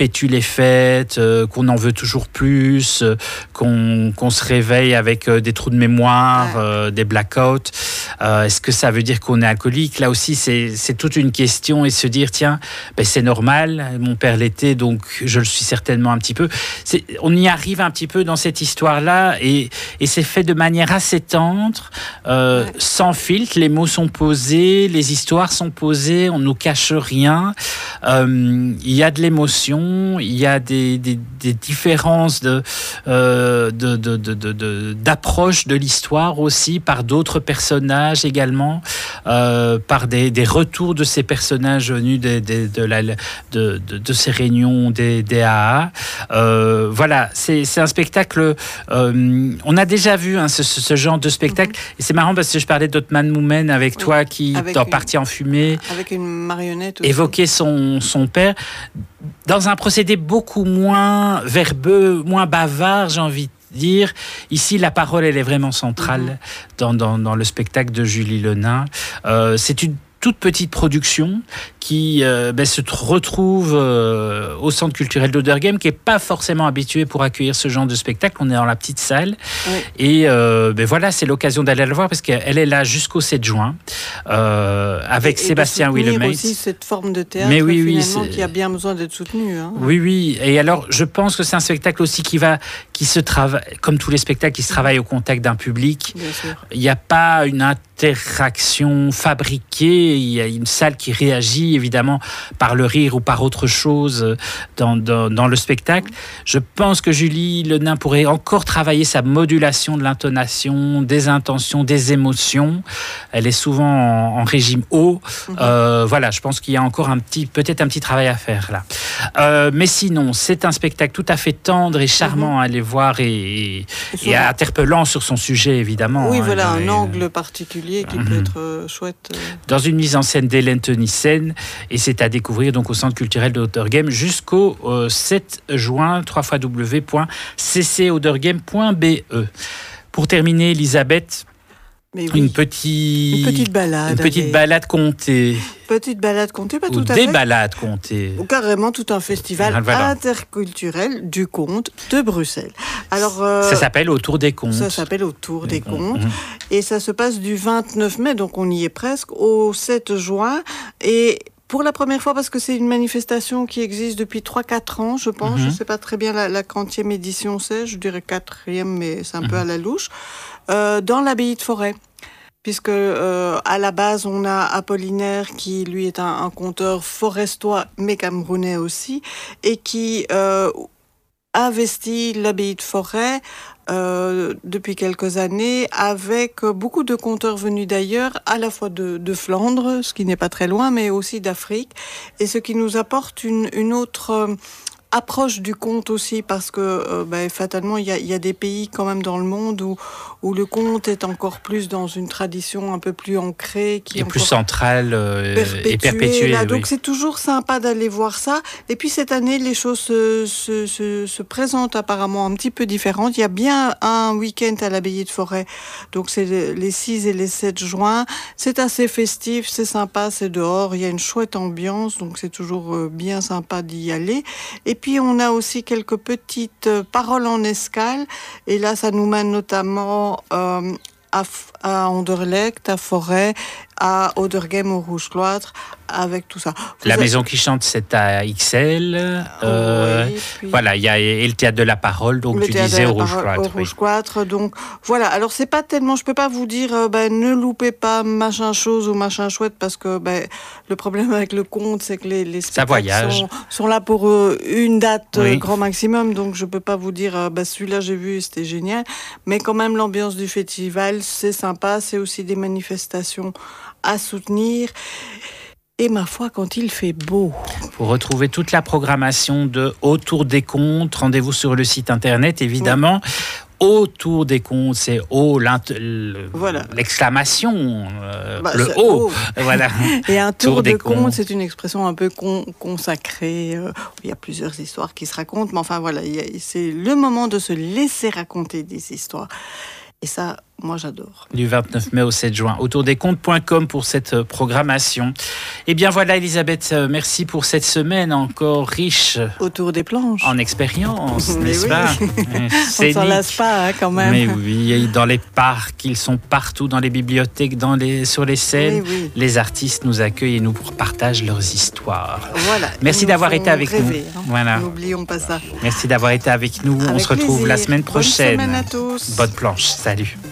perpétue les fêtes, qu'on en veut toujours plus, qu'on se réveille avec des trous de mémoire, des blackouts. Est-ce que ça veut dire qu'on est alcoolique? Là aussi, c'est toute une question, et se dire, tiens, c'est normal, mon père l'était, donc je le suis certainement un petit peu. On y arrive un petit peu dans cette histoire-là, et c'est fait de manière assez tendre, sans filtre. Les mots sont posés, les histoires sont posées, on ne nous cache rien. Il y a de l'émotion, il y a des différences d'approche de l'histoire aussi, par d'autres personnages également, par des retours de ces personnages venus de ces réunions des AA. Voilà, c'est un spectacle. On a déjà vu ce genre de spectacle, et c'est marrant parce que je parlais d'Otman Moumen avec toi, qui dans Partie en fumée, avec une marionnette aussi, évoquait son père dans un procédé beaucoup moins verbeux, moins bavard, j'ai envie de dire. Ici, la parole, elle est vraiment centrale dans le spectacle de Julie Le Nain. C'est une toute petite production qui se retrouve au Centre culturel d'Auderghem, qui n'est pas forcément habitué pour accueillir ce genre de spectacle. On est dans la petite salle. Et voilà, c'est l'occasion d'aller la voir, parce qu'elle est là jusqu'au 7 juin avec Sébastien Willemets. Aussi cette forme de théâtre, finalement, qui a bien besoin d'être soutenue. Oui. Et alors, je pense que c'est un spectacle aussi qui se travaille, comme tous les spectacles, qui se travaillent au contact d'un public. Il n'y a pas une interaction fabriquée. Il y a une salle qui réagit évidemment par le rire ou par autre chose dans le spectacle. Je pense que Julie Le Nain pourrait encore travailler sa modulation de l'intonation, des intentions, des émotions. Elle est souvent en régime haut. Voilà, je pense qu'il y a encore peut-être un petit travail à faire là. Mais sinon, c'est un spectacle tout à fait tendre et charmant à aller voir, et interpellant sur son sujet, évidemment. Oui, voilà, un angle particulier qui peut être chouette. Dans une mise en scène d'Hélène Tenissen, et c'est à découvrir donc au Centre culturel d'Auderghem jusqu'au 7 juin, www.ccauderghem.be. Pour terminer, Elisabeth, une petite balade contée. Petite balade contée, pas ou tout à fait. Des balades contées. Ou carrément tout un festival interculturel du conte de Bruxelles. Alors, ça s'appelle Autour des contes. Ça s'appelle Autour des contes. Et ça se passe du 29 mai, donc on y est presque, au 7 juin. Et pour la première fois, parce que c'est une manifestation qui existe depuis 3-4 ans, je pense. Je ne sais pas très bien la quantième édition c'est, je dirais 4e, mais c'est un peu à la louche. Dans l'abbaye de Forêt. Puisque à la base, on a Apollinaire, qui lui est un conteur forestois, mais camerounais aussi, et qui investit l'abbaye de Forêt depuis quelques années, avec beaucoup de conteurs venus d'ailleurs, à la fois de Flandre, ce qui n'est pas très loin, mais aussi d'Afrique, et ce qui nous apporte une autre approche du conte aussi, parce que fatalement il y a des pays quand même dans le monde où le conte est encore plus dans une tradition un peu plus ancrée, qui est plus centrale et perpétuée. Donc c'est toujours sympa d'aller voir ça. Et puis cette année, les choses se présentent apparemment un petit peu différentes. Il y a bien un week-end à l'abbaye de Forêt, donc c'est les 6 et les 7 juin. C'est assez festif, c'est sympa, c'est dehors, il y a une chouette ambiance, donc c'est toujours bien sympa d'y aller. Et puis on a aussi quelques petites paroles en escale, et là ça nous mène notamment à Anderlecht, à Forêt, à Auderghem, au Rouge-Cloître, avec tout ça. La maison qui chante, c'est à XL. Voilà, il y a le théâtre de la parole, donc tu disais au Rouge-Cloître. Au Rouge-Cloître, donc voilà. Alors c'est pas tellement, je peux pas vous dire, ne loupez pas machin chose ou machin chouette, parce que le problème avec le conte, c'est que les spectacles sont là pour une date grand maximum, donc je peux pas vous dire, celui-là j'ai vu, c'était génial. Mais quand même, l'ambiance du festival, c'est sympa, c'est aussi des manifestations à soutenir. Et ma foi, quand il fait beau. Pour retrouver toute la programmation de Autour des contes, rendez-vous sur le site internet, évidemment. Autour des contes, c'est l'exclamation, le haut. Voilà. Et un tour de contes, c'est une expression un peu consacrée. Il y a plusieurs histoires qui se racontent, mais enfin voilà, c'est le moment de se laisser raconter des histoires. Et ça, moi j'adore. Du 29 mai au 7 juin. Autourdescontes.com pour cette programmation. Eh bien voilà Elisabeth, merci pour cette semaine encore riche. Autour des planches. En expérience, n'est-ce pas? On ne s'en lasse pas hein, quand même. Mais oui, dans les parcs, ils sont partout, dans les bibliothèques, sur les scènes. Oui. Les artistes nous accueillent et nous partagent leurs histoires. Voilà. Merci d'avoir été avec nous. Hein. Voilà. N'oublions pas ça. Merci d'avoir été avec nous. On se retrouve la semaine prochaine. Bonne semaine à tous. Bonne planche. Salut.